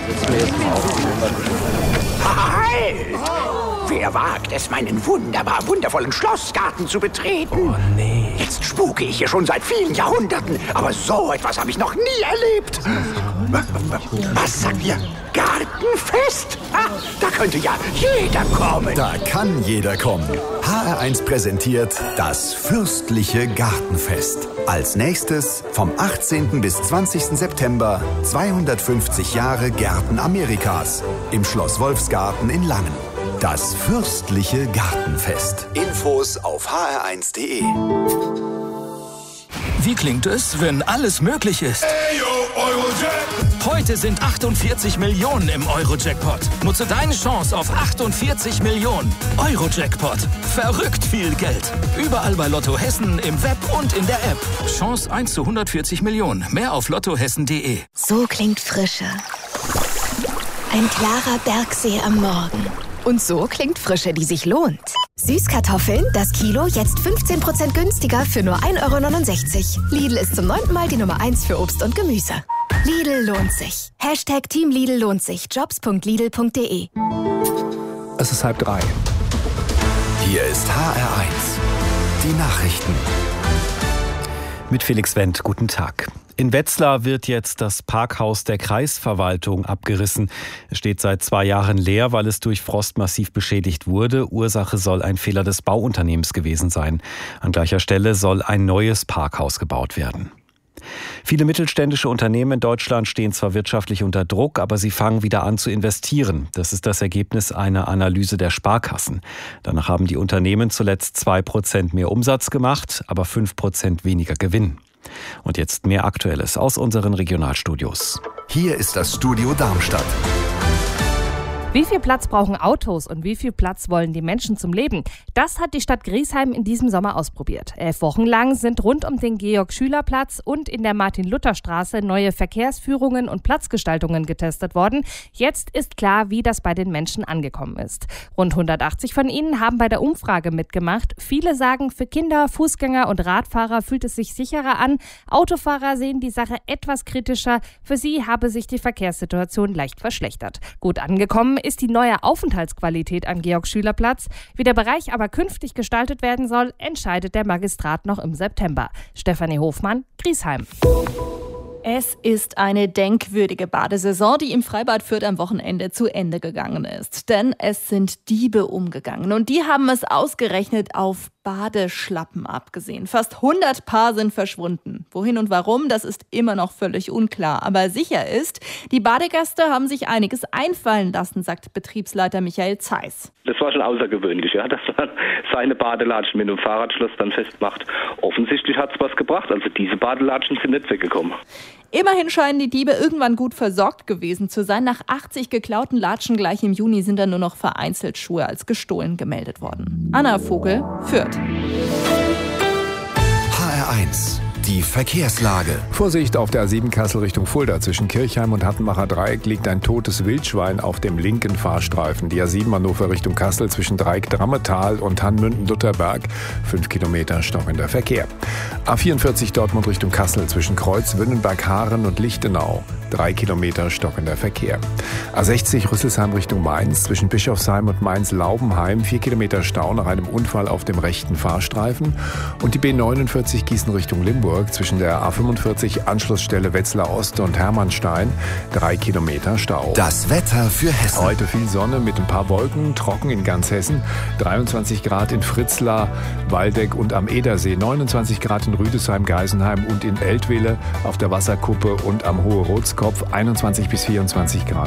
Setz mir jetzt mal auf. Halt! Wer wagt es, meinen wundervollen Schlossgarten zu betreten? Oh nee. Jetzt spuke ich hier schon seit vielen Jahrhunderten, aber so etwas habe ich noch nie erlebt. Was sagt ihr? Gartenfest? Da könnte ja jeder kommen. Da kann jeder kommen. HR1 präsentiert das fürstliche Gartenfest. Als nächstes vom 18. bis 20. September 250 Jahre Gärten Amerikas im Schloss Wolfsgarten in Langen. Das fürstliche Gartenfest. Infos auf hr1.de. Wie klingt es, wenn alles möglich ist? Heute sind 48 Millionen im Euro-Jackpot. Nutze deine Chance auf 48 Millionen. Euro-Jackpot. Verrückt viel Geld. Überall bei Lotto Hessen, im Web und in der App. Chance 1 zu 140 Millionen. Mehr auf lottohessen.de. So klingt Frische. Ein klarer Bergsee am Morgen. Und so klingt Frische, die sich lohnt. Süßkartoffeln, das Kilo, jetzt 15% günstiger für nur 1,69 €. Lidl ist zum 9. Mal die Nummer 1 für Obst und Gemüse. Lidl lohnt sich. Hashtag Team Lidl lohnt sich. Jobs.lidl.de. Es ist 2:30. Hier ist HR1. Die Nachrichten. Mit Felix Wendt, guten Tag. In Wetzlar wird jetzt das Parkhaus der Kreisverwaltung abgerissen. Es steht seit 2 Jahren leer, weil es durch Frost massiv beschädigt wurde. Ursache soll ein Fehler des Bauunternehmens gewesen sein. An gleicher Stelle soll ein neues Parkhaus gebaut werden. Viele mittelständische Unternehmen in Deutschland stehen zwar wirtschaftlich unter Druck, aber sie fangen wieder an zu investieren. Das ist das Ergebnis einer Analyse der Sparkassen. Danach haben die Unternehmen zuletzt 2% mehr Umsatz gemacht, aber 5% weniger Gewinn. Und jetzt mehr Aktuelles aus unseren Regionalstudios. Hier ist das Studio Darmstadt. Wie viel Platz brauchen Autos und wie viel Platz wollen die Menschen zum Leben? Das hat die Stadt Griesheim in diesem Sommer ausprobiert. 11 Wochen lang sind rund um den Georg-Schüler-Platz und in der Martin-Luther-Straße neue Verkehrsführungen und Platzgestaltungen getestet worden. Jetzt ist klar, wie das bei den Menschen angekommen ist. Rund 180 von ihnen haben bei der Umfrage mitgemacht. Viele sagen, für Kinder, Fußgänger und Radfahrer fühlt es sich sicherer an. Autofahrer sehen die Sache etwas kritischer. Für sie habe sich die Verkehrssituation leicht verschlechtert. Gut angekommen ist die neue Aufenthaltsqualität am Georg-Schüler-Platz. Wie der Bereich aber künftig gestaltet werden soll, entscheidet der Magistrat noch im September. Stefanie Hofmann, Griesheim. Es ist eine denkwürdige Badesaison, die im Freibad Fürth am Wochenende zu Ende gegangen ist. Denn es sind Diebe umgegangen und die haben es ausgerechnet auf Badeschlappen abgesehen. Fast 100 Paar sind verschwunden. Wohin und warum, das ist immer noch völlig unklar. Aber sicher ist, die Badegäste haben sich einiges einfallen lassen, sagt Betriebsleiter Michael Zeiss. Das war schon außergewöhnlich, ja, dass man seine Badelatschen mit einem Fahrradschloss dann festmacht. Offensichtlich hat es was gebracht. Also diese Badelatschen sind nicht weggekommen. Immerhin scheinen die Diebe irgendwann gut versorgt gewesen zu sein. Nach 80 geklauten Latschen gleich im Juni sind dann nur noch vereinzelt Schuhe als gestohlen gemeldet worden. Anna Vogel, Fürth. HR1. Die Verkehrslage. Vorsicht auf der A7 Kassel Richtung Fulda. Zwischen Kirchheim und Hattenbacher Dreieck liegt ein totes Wildschwein auf dem linken Fahrstreifen. Die A7 Hannover Richtung Kassel zwischen Dreieck-Drammetal und Hannmünden-Lutherberg. 5 Kilometer stockender Verkehr. A44 Dortmund Richtung Kassel zwischen Kreuz, Wünnenberg-Haaren und Lichtenau. 3 Kilometer stockender Verkehr. A60 Rüsselsheim Richtung Mainz zwischen Bischofsheim und Mainz-Laubenheim. 4 Kilometer Stau nach einem Unfall auf dem rechten Fahrstreifen. Und die B49 Gießen Richtung Limburg zwischen der A45 Anschlussstelle Wetzlar Ost und Hermannstein. 3 Kilometer Stau. Das Wetter für Hessen. Heute viel Sonne mit ein paar Wolken, trocken in ganz Hessen. 23 Grad in Fritzlar, Waldeck und am Edersee. 29 Grad in Rüdesheim, Geisenheim und in Eltville auf der Wasserkuppe und am Hohe Rotskopf. 21 bis 24 Grad.